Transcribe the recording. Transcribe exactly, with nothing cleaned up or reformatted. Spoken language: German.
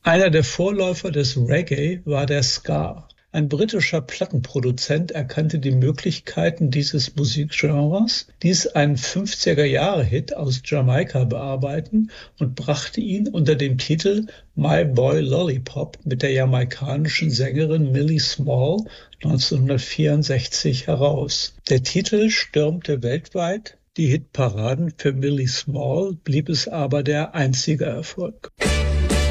Einer der Vorläufer des Reggae war der Ska. Ein britischer Plattenproduzent erkannte die Möglichkeiten dieses Musikgenres, ließ einen fünfziger-Jahre-Hit aus Jamaika bearbeiten und brachte ihn unter dem Titel My Boy Lollipop mit der jamaikanischen Sängerin Millie Small neunzehnhundertvierundsechzig heraus. Der Titel stürmte weltweit die Hitparaden. Für Millie Small blieb es aber der einzige Erfolg.